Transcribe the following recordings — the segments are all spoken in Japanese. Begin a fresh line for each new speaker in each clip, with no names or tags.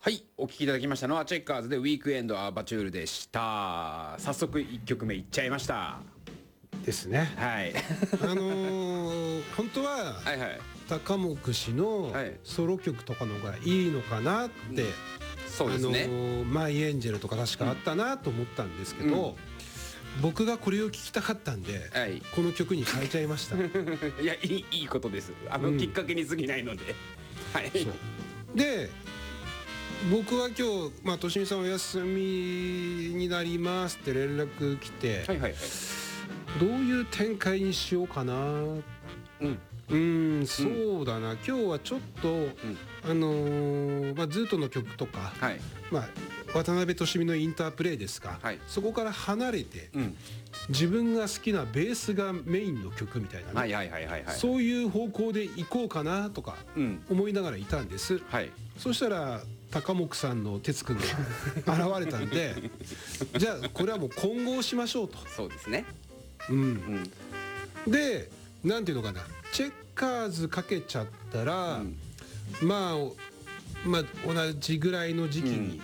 はい、お聴きいただきましたのはチェッカーズでウィークエンドアバチュールでした。早速1曲目いっちゃいました。
ですね。
はい
本当は
はいはい、
高木氏の
はい
ソロ曲とかの方がいいのかなって、
そうですね、
マイエンジェルとか確かあったなと思ったんですけど、僕がこれを聞きたかったんで、
はい、
この曲に変えちゃいました。
いやいいことです。きっかけに過ぎないのではい。
そうで僕は今日、としみさんお休みになりますって連絡来て、
はいはいはい、
どういう展開にしようかな。そうだな、今日はちょっと、ズートの曲とか、
はい、
渡辺俊美のインタープレイですが、
はい、
そこから離れて、自分が好きなベースがメインの曲みたいなね、そういう方向で行こうかなとか思いながらいたんです、
はい、
そしたら高木さんの哲くんが現れたんでじゃあこれはもう混合しましょうと。
そうですね。
でなんていうのかな、チェッカーズかけちゃったら、同じぐらいの時期に、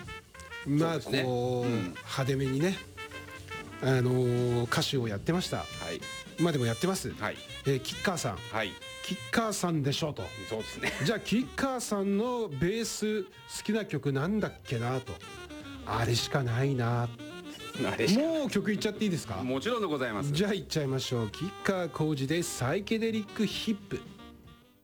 派手めにね、歌手をやってました。今でもやってます。キッカーさん、キッカーさんでしょと。
そうですね。
じゃあキッカーさんのベース好きな曲なんだっけなと。あれしかないな。もう曲いっちゃっていいですか？
もちろんでございます。
じゃあいっちゃいましょう。吉川晃司でサイケデリックヒップ。